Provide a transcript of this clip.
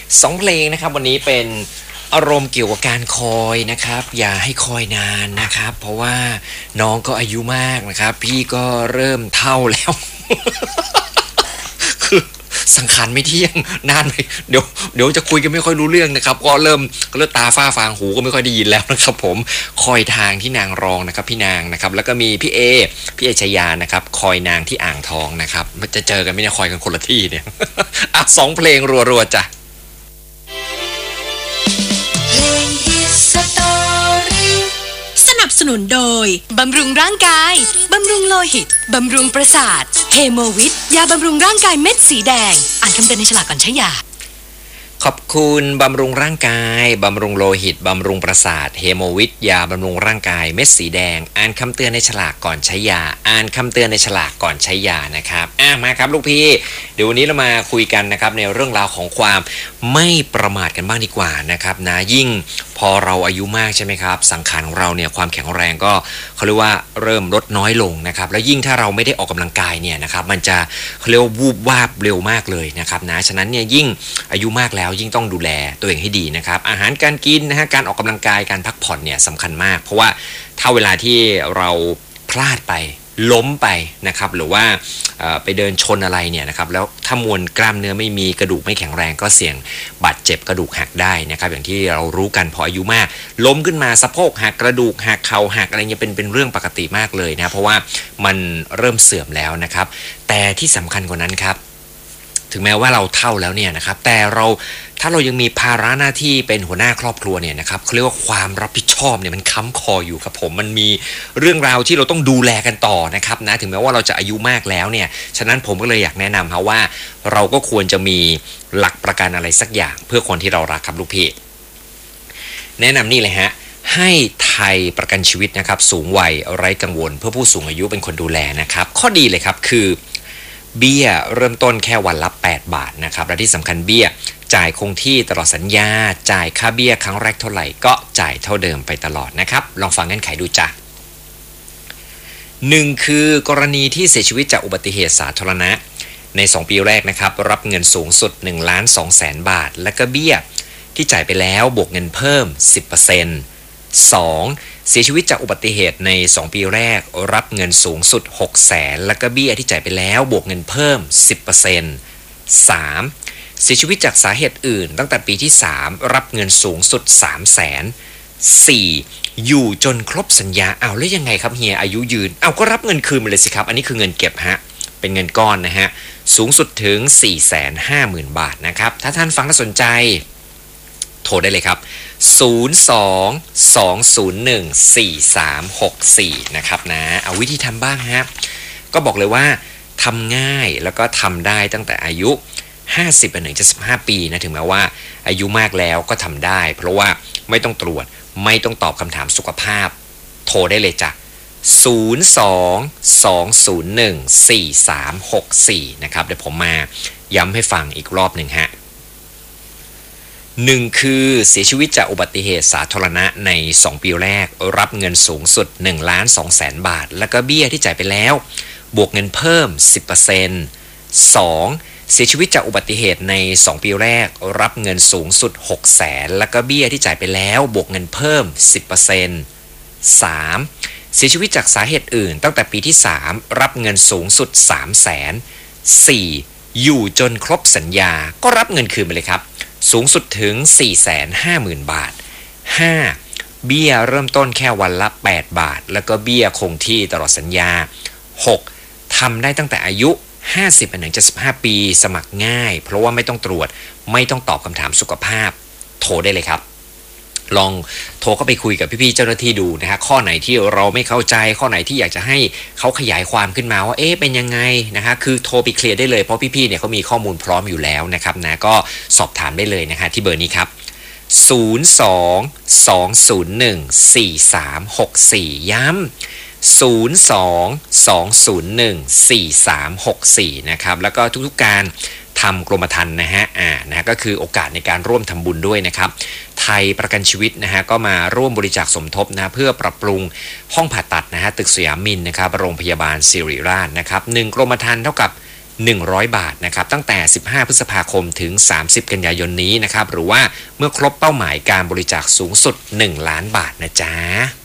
2เพลงนะครับวันนี้เป็นอารมณ์เกี่ยวกับการคอยนะครับอย่าให้คอยนานนะครับเพราะว่าน้องก็อายุมากนะครับพี่ก็เริ่มเฒ่าแล้ว คือสังขารไม่เที่ยงนานไปเดี๋ยวจะคุยกันไม่ค่อยรู้เรื่องนะครับก็เริ่มตาฝ้าฟางหูก็ไม่ค่อยได้ยินแล้วนะครับผมคอยทางที่นางรองนะครับพี่นางนะครับแล้วก็มีพี่เอชยานะครับคอยนางที่อ่างทองนะครับมันจะเจอกันไม่ได้คอยกันคนละที่เนี่ย อ่ะ2เพลงรัวๆจ้ะสนับสนุนโดยบำรุงร่างกายบำรุงโลหิตบำรุงประสาทเฮโมวิทยาบำรุงร่างกายเม็ดสีแดงอ่านคำเตือนในฉลากก่อนใช้ยาขอบคุณบำรุงร่างกายบำรุงโลหิตบำรุงประสาทเฮโมวิทยาบำรุงร่างกายเม็ดสีแดงอ่านคำเตือนในฉลากก่อนใช้ยาอ่านคำเตือนในฉลากก่อนใช้ยานะครับมาครับลูกพี่เดี๋ยววันนี้เรามาคุยกันนะครับในเรื่องราวของความไม่ประมาทกันบ้างดีกว่านะครับนะยิ่งพอเราอายุมากใช่ไหมครับสังขารของเราเนี่ยความแข็งแรงก็เขาเรียกว่าเริ่มลดน้อยลงนะครับแล้วยิ่งถ้าเราไม่ได้ออกกำลังกายเนี่ยนะครับมันจะเขาเรียกว่าวูบวาบเร็วมากเลยนะครับนะฉะนั้นเนี่ยยิ่งอายุมากแล้วยิ่งต้องดูแลตัวเองให้ดีนะครับอาหารการกินนะฮะการออกกำลังกายการพักผ่อนเนี่ยสำคัญมากเพราะว่าถ้าเวลาที่เราพลาดไปล้มไปนะครับหรือว่าไปเดินชนอะไรเนี่ยนะครับแล้วถ้ามวลกล้ามเนื้อไม่มีกระดูกไม่แข็งแรงก็เสี่ยงบาดเจ็บกระดูกหักได้นะครับอย่างที่เรารู้กันพออายุมากล้มขึ้นมาสะโพกหักกระดูกหักเข่าหักอะไรเงี้ยเป็นเรื่องปกติมากเลยนะเพราะว่ามันเริ่มเสื่อมแล้วนะครับแต่ที่สำคัญกว่านั้นครับถึงแม้ว่าเราเฒ่าแล้วเนี่ยนะครับแต่ถ้าเรายังมีภาระหน้าที่เป็นหัวหน้าครอบครัวเนี่ยนะครับเขาเรียกว่าความรับผิดชอบเนี่ยมันค้ำคออยู่ครับผมมันมีเรื่องราวที่เราต้องดูแลกันต่อนะครับนะถึงแม้ว่าเราจะอายุมากแล้วเนี่ยฉะนั้นผมก็เลยอยากแนะนำครับว่าเราก็ควรจะมีหลักประกันอะไรสักอย่างเพื่อคนที่เรารักครับลูกพี่แนะนำนี่เลยฮะให้ไทยประกันชีวิตนะครับสูงวัยไร้กังวลเพื่อผู้สูงอายุเป็นคนดูแลนะครับข้อดีเลยครับคือเบี้ยเริ่มต้นแค่วันละ8 บาทนะครับและที่สำคัญเบี้ยจ่ายคงที่ตลอดสัญญาจ่ายค่าเบี้ยครั้งแรกเท่าไหร่ก็จ่ายเท่าเดิมไปตลอดนะครับลองฟังเงื่อนไขดูจ้ะ1คือกรณีที่เสียชีวิตจากอุบัติเหตุสาธารณะใน2ปีแรกนะครับรับเงินสูงสุด 1,200,000 บาทและก็เบี้ยที่จ่ายไปแล้วบวกเงินเพิ่ม 10% 2. เสียชีวิตจากอุบัติเหตุใน2ปีแรกรับเงินสูงสุด 600,000 แล้วก็เบี้ยที่จ่ายไปแล้วบวกเงินเพิ่ม 10% 3. เสียชีวิตจากสาเหตุอื่นตั้งแต่ปีที่3รับเงินสูงสุด 300,000 4. อยู่จนครบสัญญาแล้วยังไงครับเฮียอายุยืนก็รับเงินคืนมาเลยสิครับอันนี้คือเงินเก็บฮะเป็นเงินก้อนนะฮะสูงสุดถึง 450,000 บาทนะครับถ้าท่านฟังแล้วสนใจโทรได้เลยครับ02-201-4364นะครับนะเอาวิธีทำบ้างฮะก็บอกเลยว่าทำง่ายแล้วก็ทำได้ตั้งแต่อายุ50 ถึง 75 ปีนะถึงแม้ว่าอายุมากแล้วก็ทำได้เพราะว่าไม่ต้องตรวจไม่ต้องตอบคำถามสุขภาพโทรได้เลยจ้ะ02-201-4364นะครับเดี๋ยวผมมาย้ำให้ฟังอีกรอบหนึ่งฮะ1คือเสียชีวิตจากอุบัติเหตุสาธารณะใน2ปีแรกรับเงินสูงสุด 1,200,000 บาทแล้วก็เบี้ยที่จ่ายไปแล้วบวกเงินเพิ่ม 10% 2. เสียชีวิตจากอุบัติเหตุใน2ปีแรกรับเงินสูงสุด 600,000แล้วก็เบี้ยที่จ่ายไปแล้วบวกเงินเพิ่ม 10% 3. เสียชีวิตจากสาเหตุอื่นตั้งแต่ปีที่3รับเงินสูงสุด 300,000 4. อยู่จนครบสัญญาก็รับเงินคืนไปเลยครับสูงสุดถึง 450,000 บาท 5. เบี้ยเริ่มต้นแค่วันละ8 บาทแล้วก็เบี้ยคงที่ตลอดสัญญา 6. ทำได้ตั้งแต่อายุ50 ถึง 75 ปีสมัครง่ายเพราะว่าไม่ต้องตรวจไม่ต้องตอบคำถามสุขภาพโทรได้เลยครับลองโทรเข้าไปคุยกับพี่ๆเจ้าหน้าที่ดูนะฮะข้อไหนที่เราไม่เข้าใจข้อไหนที่อยากจะให้เขาขยายความขึ้นมาว่าเป็นยังไงนะฮะคือโทรไปเคลียร์ได้เลยเพราะพี่ๆเนี่ยเขามีข้อมูลพร้อมอยู่แล้วนะครับนะก็สอบถามได้เลยนะฮะที่เบอร์นี้ครับ02-201-4364ย้ำ02-201-4364นะครับแล้วก็ทุกๆการทำกรมธรรม์นะฮะก็คือโอกาสในการร่วมทำบุญด้วยนะครับไทยประกันชีวิตนะฮะก็มาร่วมบริจาคสมทบนะเพื่อปรับปรุงห้องผ่าตัดนะฮะตึกสยามมินนะครับโรงพยาบาลศิริราชนะครับ1กรมธรรม์เท่ากับ 100 บาทนะครับตั้งแต่ 15 พฤษภาคมถึง 30 กันยายนนี้นะครับหรือว่าเมื่อครบเป้าหมายการบริจาคสูงสุด 1 ล้านบาทนะจ๊ะ